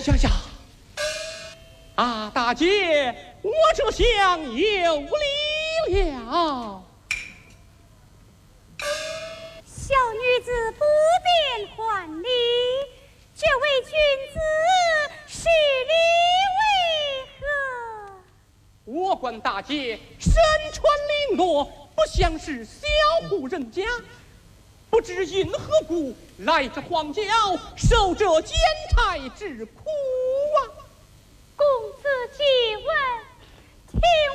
呀呀！啊，大姐，我这厢有礼了。 小女子不便还礼，这位君子是礼为何？ 我观大姐身穿绫罗，不像是小户人家，不知因何故来这荒郊，受这奸差之苦啊！ 公子既问，听